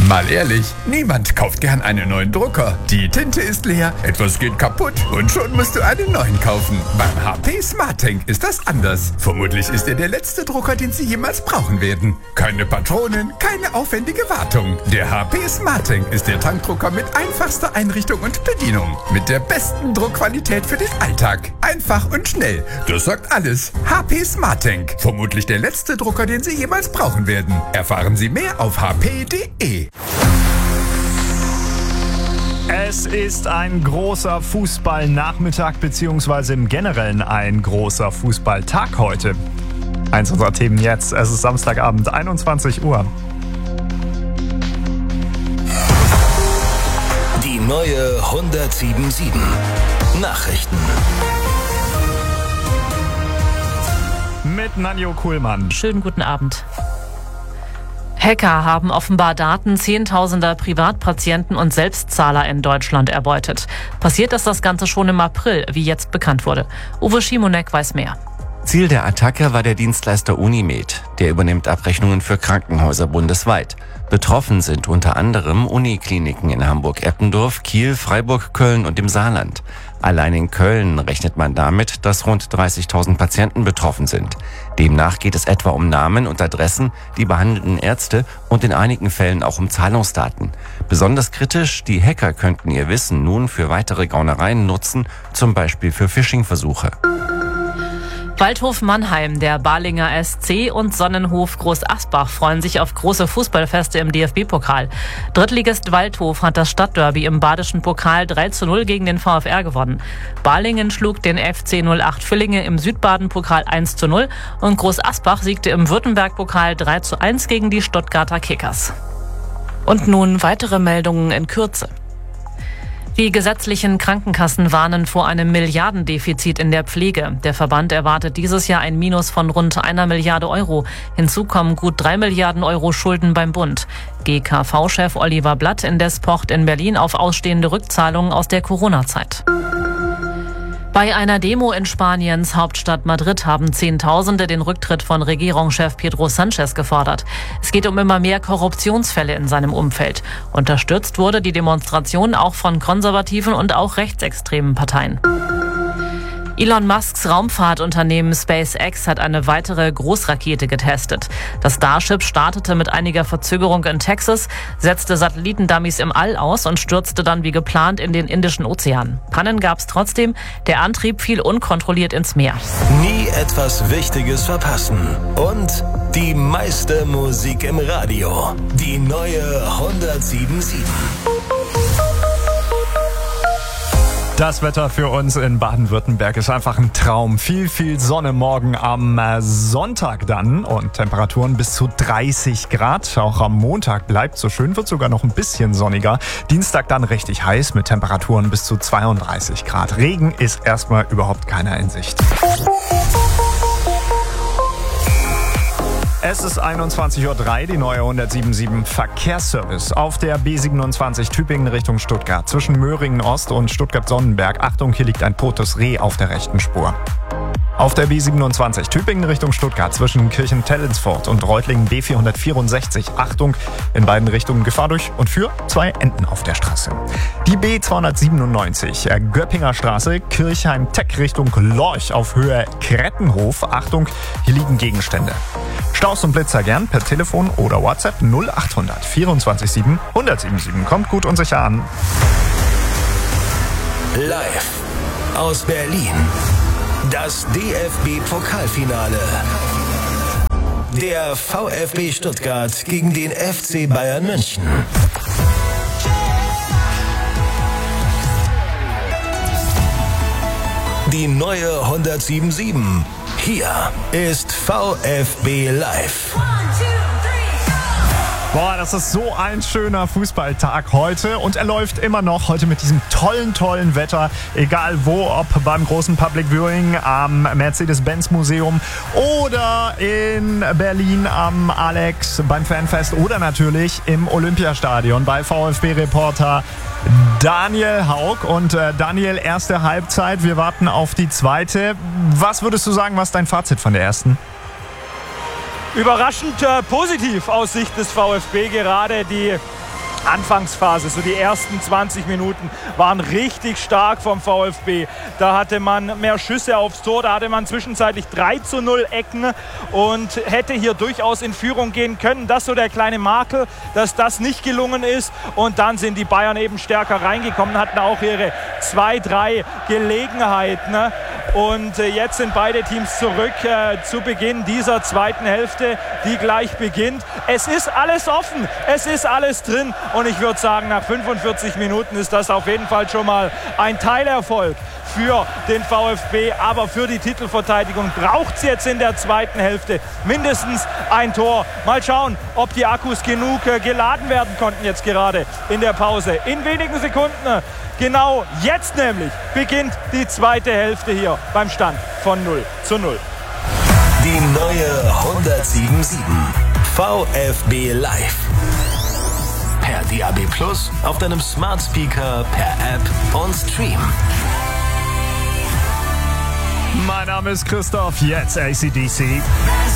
Mal ehrlich, niemand kauft gern einen neuen Drucker. Die Tinte ist leer, etwas geht kaputt und schon musst du einen neuen kaufen. Beim HP SmartTank ist das anders. Vermutlich ist er der letzte Drucker, den Sie jemals brauchen werden. Keine Patronen, keine aufwendige Wartung. Der HP SmartTank ist der Tankdrucker mit einfachster Einrichtung und Bedienung. Mit der besten Druckqualität für den Alltag. Einfach und schnell. Das sagt alles. HP SmartTank. Vermutlich der letzte Drucker, den Sie jemals brauchen werden. Erfahren Sie mehr auf hp.de. Es ist ein großer Fußballnachmittag beziehungsweise im Generellen ein großer Fußballtag heute. Eins unserer Themen jetzt. Es ist Samstagabend, 21 Uhr. Die neue 107.7 Nachrichten. Mit Nanjo Kuhlmann. Schönen guten Abend. Hacker haben offenbar Daten zehntausender Privatpatienten und Selbstzahler in Deutschland erbeutet. Passiert ist das Ganze schon im April, wie jetzt bekannt wurde. Uwe Schimonek weiß mehr. Ziel der Attacke war der Dienstleister Unimed. Der übernimmt Abrechnungen für Krankenhäuser bundesweit. Betroffen sind unter anderem Unikliniken in Hamburg-Eppendorf, Kiel, Freiburg, Köln und im Saarland. Allein in Köln rechnet man damit, dass rund 30.000 Patienten betroffen sind. Demnach geht es etwa um Namen und Adressen, die behandelnden Ärzte und in einigen Fällen auch um Zahlungsdaten. Besonders kritisch, die Hacker könnten ihr Wissen nun für weitere Gaunereien nutzen, zum Beispiel für Phishing-Versuche. Waldhof Mannheim, der Balinger SC und Sonnenhof Groß Asbach freuen sich auf große Fußballfeste im DFB-Pokal. Drittligist Waldhof hat das Stadtderby im badischen Pokal 3:0 gegen den VfR gewonnen. Balingen schlug den FC 08 Villingen im Südbaden-Pokal 1:0 und Groß Asbach siegte im Württemberg-Pokal 3:1 gegen die Stuttgarter Kickers. Und nun weitere Meldungen in Kürze. Die gesetzlichen Krankenkassen warnen vor einem Milliardendefizit in der Pflege. Der Verband erwartet dieses Jahr ein Minus von rund 1 Milliarde Euro. Hinzu kommen gut 3 Milliarden Euro Schulden beim Bund. GKV-Chef Oliver Blatt indes pocht in Berlin auf ausstehende Rückzahlungen aus der Corona-Zeit. Bei einer Demo in Spaniens Hauptstadt Madrid haben Zehntausende den Rücktritt von Regierungschef Pedro Sanchez gefordert. Es geht um immer mehr Korruptionsfälle in seinem Umfeld. Unterstützt wurde die Demonstration auch von konservativen und auch rechtsextremen Parteien. Elon Musks Raumfahrtunternehmen SpaceX hat eine weitere Großrakete getestet. Das Starship startete mit einiger Verzögerung in Texas, setzte Satellitendummies im All aus und stürzte dann wie geplant in den Indischen Ozean. Pannen gab es trotzdem, der Antrieb fiel unkontrolliert ins Meer. Nie etwas Wichtiges verpassen. Und die meiste Musik im Radio. Die neue 107.7. Das Wetter für uns in Baden-Württemberg ist einfach ein Traum. Viel Sonne morgen am Sonntag dann und Temperaturen bis zu 30 Grad. Auch am Montag bleibt so schön, wird sogar noch ein bisschen sonniger. Dienstag dann richtig heiß mit Temperaturen bis zu 32 Grad. Regen ist erstmal überhaupt keiner in Sicht. Es ist 21:03 Uhr, die neue 107.7 Verkehrsservice. Auf der B27 Tübingen Richtung Stuttgart zwischen Möhringen Ost und Stuttgart-Sonnenberg. Achtung, hier liegt ein totes Reh auf der rechten Spur. Auf der B27 Tübingen Richtung Stuttgart zwischen Kirchen-Tellensfort und Reutlingen B464. Achtung, in beiden Richtungen Gefahr durch und für 2 Enden auf der Straße. Die B297 Göppinger Straße, Kirchheim-Teck Richtung Lorch auf Höhe Krettenhof. Achtung, hier liegen Gegenstände. Staus und Blitzer gern per Telefon oder WhatsApp 0800 24 7 1077. Kommt gut und sicher an. Live aus Berlin. Das DFB-Pokalfinale. Der VfB Stuttgart gegen den FC Bayern München. Die neue 107.7. Hier ist VfB Live. Boah, das ist so ein schöner Fußballtag heute und er läuft immer noch heute mit diesem tollen Wetter, egal wo, ob beim großen Public Viewing am Mercedes-Benz-Museum oder in Berlin am Alex beim Fanfest oder natürlich im Olympiastadion bei VfB-Reporter Daniel Haug. Und Daniel, erste Halbzeit, wir warten auf die zweite. Was würdest du sagen, was ist dein Fazit von der ersten? Überraschend positiv aus Sicht des VfB. Gerade die Anfangsphase, so die ersten 20 Minuten waren richtig stark vom VfB. Da hatte man mehr Schüsse aufs Tor, da hatte man zwischenzeitlich 3:0 Ecken und hätte hier durchaus in Führung gehen können. Das so der kleine Makel, dass das nicht gelungen ist. Und dann sind die Bayern eben stärker reingekommen, hatten auch ihre 2-3 Gelegenheiten. Und jetzt sind beide Teams zurück zu Beginn dieser zweiten Hälfte, die gleich beginnt. Es ist alles offen, es ist alles drin. Und ich würde sagen, nach 45 Minuten ist das auf jeden Fall schon mal ein Teilerfolg für den VfB. Aber für die Titelverteidigung braucht es jetzt in der zweiten Hälfte mindestens ein Tor. Mal schauen, ob die Akkus genug geladen werden konnten jetzt gerade in der Pause. In wenigen Sekunden, genau jetzt nämlich, beginnt die zweite Hälfte hier beim Stand von 0:0. Die neue 107.7 VfB Live. Per DAB+, auf deinem Smart Speaker, per App und Stream. Mein Name ist Christoph, jetzt AC/DC.